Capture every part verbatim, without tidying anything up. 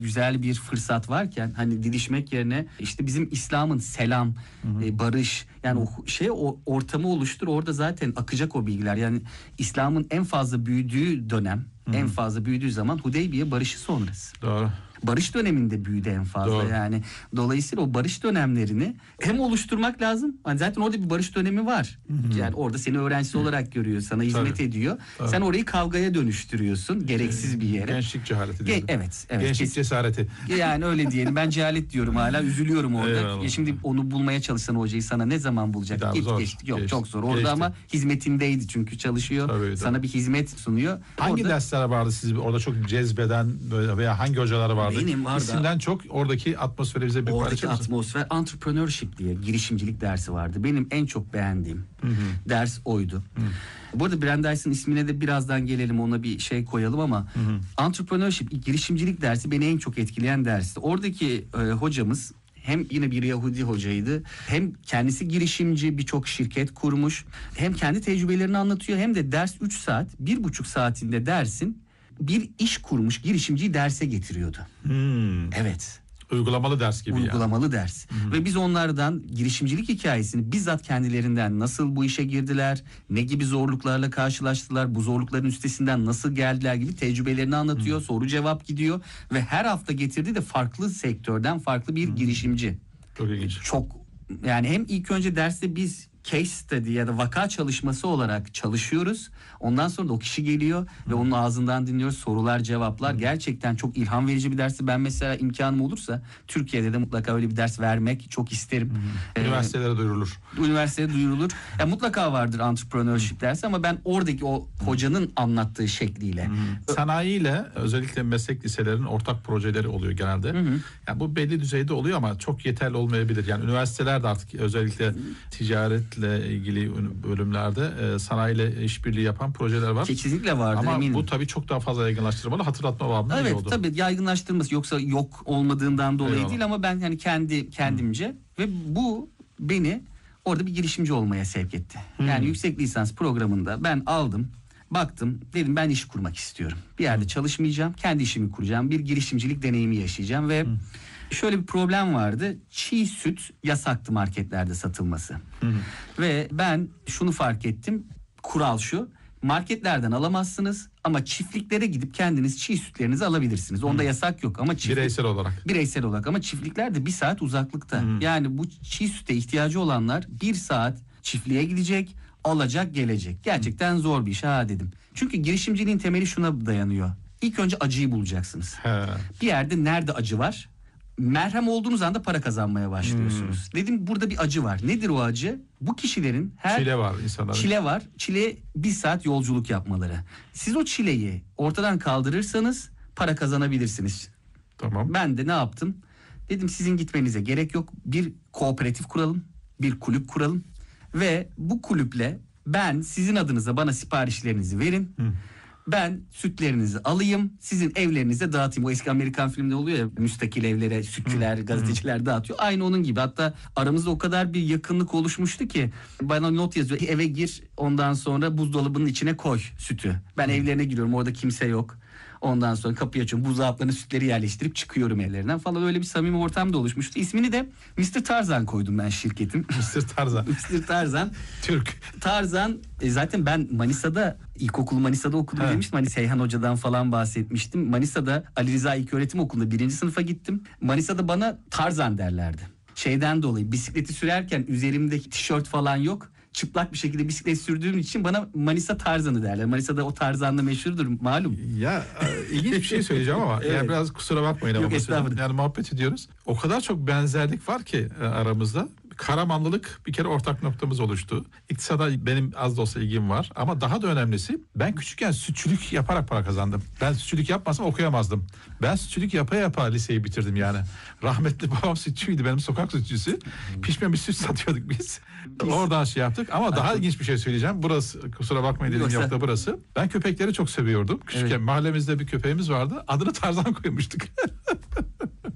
güzel bir fırsat varken hani didişmek yerine işte bizim İslam'ın selam, e, barış yani o şey o ortamı oluştur, orada zaten akacak o bilgiler. Yani İslam'ın en fazla büyüdüğü dönem, Hı-hı. en fazla büyüdüğü zaman Hudeybiye barışı sonrası. Doğru. Barış döneminde büyüdü en fazla. Doğru. Yani dolayısıyla o barış dönemlerini hem oluşturmak lazım. Hani zaten orada bir barış dönemi var. Hı-hı. Yani orada seni öğrencisi Hı-hı. olarak görüyor, sana hizmet Tabii. ediyor. Tabii. Sen orayı kavgaya dönüştürüyorsun gereksiz bir yere. Gençlik cehaleti Ge- evet, evet. Gençlik Kes- cesareti. Yani öyle diyelim. Ben cehalet diyorum hala. Üzülüyorum orada. Ya şimdi onu bulmaya çalışsan hocayı sana ne zaman bulacak? Git, zor. geçti. Yok Geçti. çok zor. Orada Geçti. ama hizmetindeydi çünkü çalışıyor. Tabii, sana tabii. bir hizmet sunuyor. Hangi orada... dersler vardı siz orada çok cezbeden böyle veya hangi hocalar vardı? Benim vardı. İsimden çok oradaki atmosferi bize bir Oradaki atmosfer, entrepreneurship diye girişimcilik dersi vardı. Benim en çok beğendiğim Hı-hı. ders oydu. Hı-hı. Bu arada Brandeis'in ismine de birazdan gelelim, ona bir şey koyalım ama Hı-hı. entrepreneurship, girişimcilik dersi beni en çok etkileyen dersti. Oradaki e, hocamız hem yine bir Yahudi hocaydı, hem kendisi girişimci, birçok şirket kurmuş, hem kendi tecrübelerini anlatıyor, hem de ders üç saat, bir buçuk saatinde dersin bir iş kurmuş girişimciyi derse getiriyordu. Hmm. Evet. Uygulamalı ders gibi Uygulamalı yani. ders. Hmm. Ve biz onlardan girişimcilik hikayesini bizzat kendilerinden nasıl bu işe girdiler, ne gibi zorluklarla karşılaştılar, bu zorlukların üstesinden nasıl geldiler gibi tecrübelerini anlatıyor. Hmm. Soru cevap gidiyor ve her hafta getirdiği de farklı sektörden farklı bir hmm. girişimci. Çok ilginç. Çok yani hem ilk önce derste biz case study ya da vaka çalışması olarak çalışıyoruz. Ondan sonra da o kişi geliyor ve onun ağzından dinliyoruz. Sorular, cevaplar. Gerçekten çok ilham verici bir dersi. Ben mesela imkanım olursa Türkiye'de de mutlaka öyle bir ders vermek çok isterim. Ee, Üniversitelere duyurulur. Üniversitede duyurulur. Ya mutlaka vardır entrepreneurship dersi ama ben oradaki o hocanın anlattığı şekliyle. Sanayiyle özellikle meslek liselerinin ortak projeleri oluyor genelde. Hı hı. Yani bu belli düzeyde oluyor ama çok yeterli olmayabilir. Yani üniversiteler de artık özellikle ticaret ile ilgili bölümlerde e, sanayiyle işbirliği yapan projeler var. Kesinlikle vardır ama eminim. Bu tabii çok daha fazla yaygınlaştırmalı. Hatırlatma babında evet, iyi oldu. Evet tabii yaygınlaştırması, yoksa yok olmadığından dolayı Eyvallah. Değil ama ben hani kendi kendimce hmm. ve bu beni orada bir girişimci olmaya sevk etti. Hmm. Yani yüksek lisans programında ben aldım, baktım, dedim ben iş kurmak istiyorum. Bir yerde hmm. çalışmayacağım, kendi işimi kuracağım, bir girişimcilik deneyimi yaşayacağım ve hmm. şöyle bir problem vardı. Çiğ süt yasaktı marketlerde satılması. Hı hı. Ve ben şunu fark ettim. Kural şu. Marketlerden alamazsınız ama çiftliklere gidip kendiniz çiğ sütlerinizi alabilirsiniz. Onda hı. yasak yok ama çiftlik, bireysel olarak. Bireysel olarak ama çiftlikler de bir saat uzaklıkta. Hı. Yani bu çiğ süte ihtiyacı olanlar bir saat çiftliğe gidecek, alacak, gelecek. Gerçekten hı. zor bir iş ha dedim. Çünkü girişimciliğin temeli şuna dayanıyor. İlk önce acıyı bulacaksınız. He. Bir yerde nerede acı var? Merhem olduğunuz anda para kazanmaya başlıyorsunuz. Hmm. Dedim burada bir acı var. Nedir o acı? Bu kişilerin her... Çile var insanların. Çile var. Çile bir saat yolculuk yapmaları. Siz o çileyi ortadan kaldırırsanız para kazanabilirsiniz. Tamam. Ben de ne yaptım? Dedim sizin gitmenize gerek yok. Bir kooperatif kuralım. Bir kulüp kuralım. Ve bu kulüple ben sizin adınıza bana siparişlerinizi verin. Hmm. Ben sütlerinizi alayım, sizin evlerinize dağıtayım. O eski Amerikan filmde oluyor ya, müstakil evlere sütçüler, hmm. gazeteciler dağıtıyor. Aynı onun gibi. Hatta aramızda o kadar bir yakınlık oluşmuştu ki bana not yazıyor. Eve gir, ondan sonra buzdolabının içine koy sütü. Ben hmm. evlerine giriyorum, orada kimse yok. Ondan sonra kapıyı açıyorum, buzdolaplarına sütleri yerleştirip çıkıyorum evlerinden falan. Öyle bir samimi ortam da oluşmuştu. İsmini de mister Tarzan koydum ben şirketim. mister Tarzan. mister Tarzan. Türk. Tarzan. E zaten ben Manisa'da, ilkokulu Manisa'da okudum evet. demiştim. Hani Seyhan Hoca'dan falan bahsetmiştim. Manisa'da Ali Rıza İlköğretim Okulu'nda birinci sınıfa gittim. Manisa'da bana Tarzan derlerdi. Şeyden dolayı bisikleti sürerken üzerimdeki tişört falan yok. Çıplak bir şekilde bisiklet sürdüğüm için bana Manisa Tarzan'ı derler. Manisa'da o Tarzan'la meşhurdur malum. Ya ilginç bir şey söyleyeceğim ama evet. yani biraz kusura bakmayın ama. Yok, estağfurullah. Yani muhabbet ediyoruz. O kadar çok benzerlik var ki aramızda. Karamanlılık bir kere ortak noktamız oluştu. İktisada benim az da olsa ilgim var. Ama daha da önemlisi ben küçükken sütçülük yaparak para kazandım. Ben sütçülük yapmasam okuyamazdım. Ben sütçülük yapa yapa liseyi bitirdim yani. Rahmetli babam sütçüydü, benim sokak sütçüsü. Pişmemiş süt satıyorduk biz. biz... Oradan şey yaptık ama daha ilginç bir şey söyleyeceğim. Burası, kusura bakmayın dediğim Yoksa... nokta burası. Ben köpekleri çok seviyordum. Küçükken evet. mahallemizde bir köpeğimiz vardı. Adını Tarzan koymuştuk.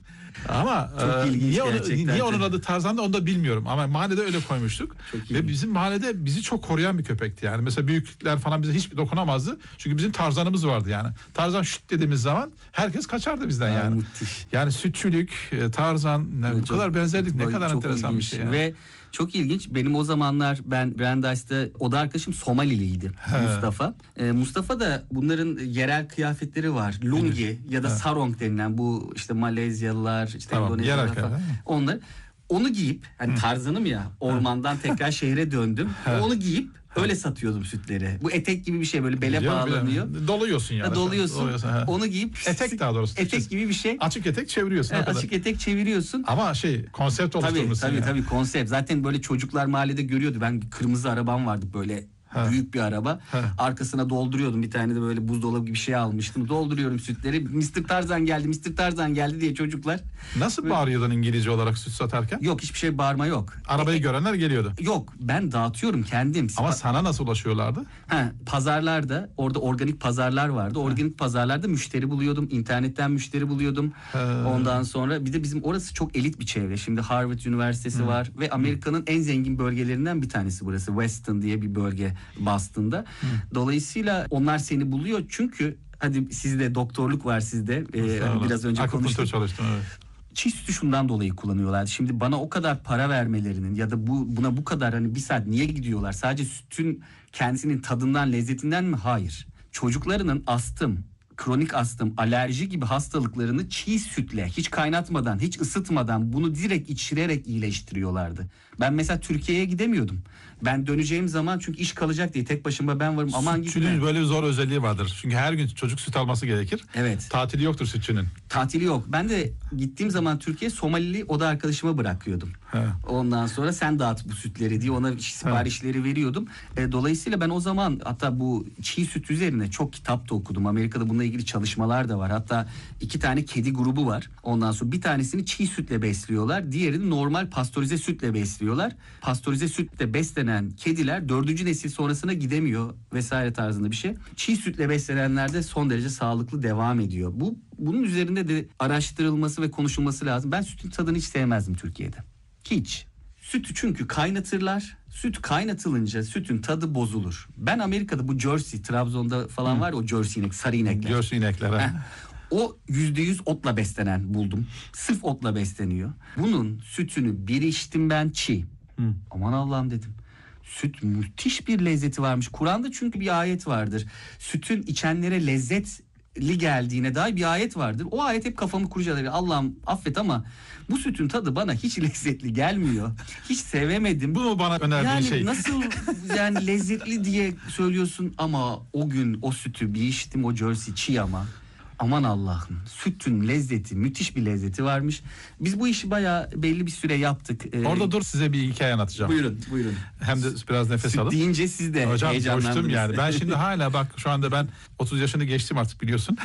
Ama Çok e, ilginç niye, onu, gerçekten. niye onun adı Tarzan'da onu da bilmiyorum. Ama mahallede öyle koymuştuk. Çok Ve ilginç. bizim mahallede bizi çok koruyan bir köpekti yani. Mesela büyükler falan bize hiç dokunamazdı. Çünkü bizim Tarzan'ımız vardı yani. Tarzan şut dediğimiz zaman herkes kaçardı bizden Aa, yani. müthiş. Yani sütçülük, e, Tarzan, ne, bu Çok- kadar benzerlik ne çok kadar enteresan bir ilginç. şey yani. Ve çok ilginç. Benim o zamanlar ben Brandeis'te oda arkadaşım Somaliliydi. He. Mustafa. Ee, Mustafa da bunların yerel kıyafetleri var. Lungi ya da He. sarong denilen bu işte Malezyalılar, işte Tamam, Endonezyalılar yerel falan. kıyafet. Onlar onu giyip hani Tarzan'ım ya ormandan tekrar şehre döndüm. Onu giyip öyle satıyordum sütleri. Bu etek gibi bir şey böyle bele Biliyorum, bağlanıyor. biliyorum. Doluyorsun yani. Ha, doluyorsun. Doluyorsun, he. Onu giyip Etek daha doğrusu. etek gibi bir şey. Açık etek çeviriyorsun. Ha, o kadar. açık etek çeviriyorsun. Ama şey konsept Tabii oluşturmuşsun tabii yani. tabii konsept. Zaten böyle çocuklar mahallede görüyordu. Ben kırmızı arabam vardı böyle Ha. büyük bir araba. Ha. Arkasına dolduruyordum. Bir tane de böyle buzdolabı gibi bir şey almıştım. Dolduruyorum sütleri. mister Tarzan geldi, mister Tarzan geldi diye çocuklar. Nasıl bağırıyordun İngilizce olarak süt satarken? Yok hiçbir şey bağırma yok. Arabayı görenler geliyordu. Yok ben dağıtıyorum kendim. Ama Spa- sana nasıl ulaşıyorlardı? Ha, pazarlarda orada organik pazarlar vardı. Organik pazarlarda müşteri buluyordum. İnternetten müşteri buluyordum. He. Ondan sonra bir de bizim orası çok elit bir çevre. Şimdi Harvard Üniversitesi var ve Amerika'nın en zengin bölgelerinden bir tanesi burası. Weston diye bir bölge Boston'da. Dolayısıyla onlar seni buluyor çünkü hadi sizde doktorluk var sizde. Ee, Sağ olun. biraz önce Akupunktur konuştuk. çalıştım, evet. Çiğ sütü şundan dolayı kullanıyorlar. Şimdi bana o kadar para vermelerinin ya da bu buna bu kadar hani bir saat niye gidiyorlar? Sadece sütün kendisinin tadından, lezzetinden mi? Hayır. Çocuklarının astım, kronik astım, alerji gibi hastalıklarını çiğ sütle, hiç kaynatmadan, hiç ısıtmadan bunu direkt içirerek iyileştiriyorlardı. Ben mesela Türkiye'ye gidemiyordum. Ben döneceğim zaman çünkü iş kalacak diye tek başıma ben varım. Aman Sütçülüğün gitme. böyle bir zor özelliği vardır. Çünkü her gün çocuk süt alması gerekir. Evet. Tatili yoktur sütçünün. Tatili yok. Ben de gittiğim zaman Türkiye Somalili oda arkadaşıma bırakıyordum. He. Ondan sonra sen dağıt bu sütleri diye ona siparişleri veriyordum. E, dolayısıyla ben o zaman hatta bu çiğ süt üzerine çok kitap da okudum. Amerika'da bununla ilgili çalışmalar da var. Hatta iki tane kedi grubu var. Ondan sonra bir tanesini çiğ sütle besliyorlar. Diğerini normal pastörize sütle besliyorlar. Pastörize sütle beslenen kediler dördüncü nesil sonrasına gidemiyor vesaire tarzında bir şey. Çiğ sütle beslenenler de son derece sağlıklı devam ediyor. Bu bunun üzerinde de araştırılması ve konuşulması lazım. Ben sütün tadını hiç sevmezdim Türkiye'de. Hiç. Sütü çünkü kaynatırlar. Süt kaynatılınca sütün tadı bozulur. Ben Amerika'da bu Jersey, Trabzon'da falan var ya o Jersey inek, sarı inekler. Görsün inekler. Heh. ha. O yüzde yüz otla beslenen buldum. Sırf otla besleniyor. Bunun sütünü bir içtim ben çiğ. Aman Allah'ım dedim. Süt müthiş bir lezzeti varmış. Kur'an'da çünkü bir ayet vardır. Sütün içenlere lezzetli geldiğine dair bir ayet vardır. O ayet hep kafamı kurcalıyor. Allah'ım affet ama bu sütün tadı bana hiç lezzetli gelmiyor. Hiç sevemedim. Bu mu bana önerdiğin Yani şey? nasıl yani lezzetli diye söylüyorsun ama o gün o sütü bir içtim o Jersey çiğ ama aman Allah'ım sütün lezzeti müthiş bir lezzeti varmış. Biz bu işi bayağı belli bir süre yaptık. Ee, Orada dur size bir hikaye anlatacağım. Buyurun buyurun. Hem de biraz nefes Süt alın. deyince siz de Hocam heyecanlandınız. coştum yani. Ben şimdi hala bak şu anda ben otuz yaşını geçtim artık biliyorsun.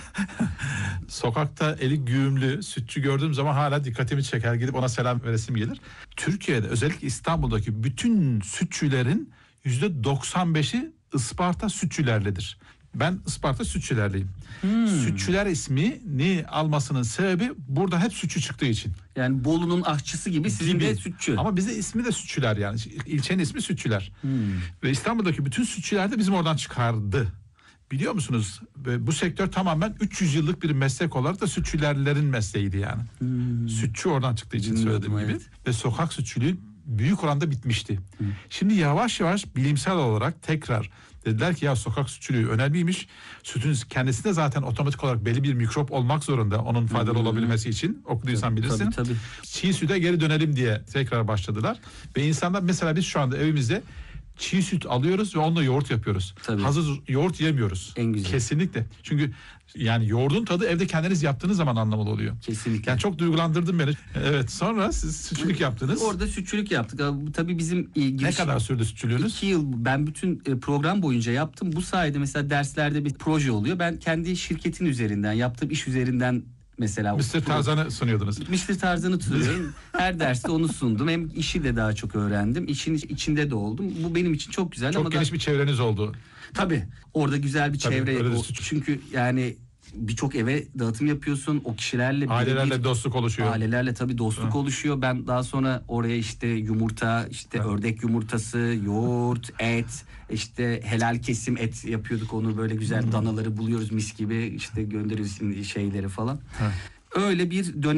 Sokakta eli güğümlü sütçü gördüğüm zaman hala dikkatimi çeker. Gidip ona selam veresim gelir. Türkiye'de özellikle İstanbul'daki bütün sütçülerin yüzde doksan beşi Isparta sütçülerledir. Ben Isparta sütçülerliyim. Hmm. Sütçüler ismini almasının sebebi burada hep sütçü çıktığı için. Yani Bolu'nun aşçısı gibi sizin Gibi. de sütçü. Ama bizde ismi de sütçüler yani. İlçenin ismi sütçüler. Hmm. Ve İstanbul'daki bütün sütçüler de bizim oradan çıkardı. Biliyor musunuz? Ve bu sektör tamamen üç yüz yıllık bir meslek olarak da sütçülerlerin mesleğiydi yani. Hmm. Sütçü oradan çıktığı için Bilmiyordum, söylediğim gibi. evet. Ve sokak sütçülüğü büyük oranda bitmişti. Şimdi yavaş yavaş bilimsel olarak tekrar dediler ki ya sokak sütçülüğü önemliymiş. Sütün kendisi de zaten otomatik olarak belli bir mikrop olmak zorunda onun faydalı Hmm. olabilmesi için. Okuduysan bilirsin. Tabii tabii. Çiğ süte geri dönelim diye tekrar başladılar. Ve insanlar mesela biz şu anda evimizde çiğ süt alıyoruz ve onunla yoğurt yapıyoruz. Tabii. Hazır yoğurt yemiyoruz. En güzel. Kesinlikle. Çünkü yani yoğurdun tadı evde kendiniz yaptığınız zaman anlamalı oluyor. Kesinlikle. Yani çok duygulandırdın beni. Evet, sonra siz sütçülük yaptınız. Orada sütçülük yaptık. Bu tabii bizim e, Ne giriş- kadar sürdü sütçülüğünüz? İki yıl ben bütün e, program boyunca yaptım. Bu sayede mesela derslerde bir proje oluyor. Ben kendi şirketin üzerinden yaptığım iş üzerinden mesela. mister Tarzan'ı sunuyordunuz. mister Tarzan'ı tutuyorum. Her derste onu sundum. Hem işi de daha çok öğrendim. İşin içinde de oldum. Bu benim için çok güzel Çok ama geniş da, bir çevreniz oldu. tabii orada güzel bir Tabii, çevre. öyle de o- süt- çünkü yani birçok eve dağıtım yapıyorsun. O kişilerle Ailelerle birebir- dostluk oluşuyor. Ailelerle tabii dostluk Hı. oluşuyor. Ben daha sonra oraya işte yumurta, işte Hı. ördek yumurtası, yoğurt, et, işte helal kesim et yapıyorduk. Onu böyle güzel danaları buluyoruz mis gibi, işte gönderiyoruz şeyleri falan. Hı. Öyle bir dönem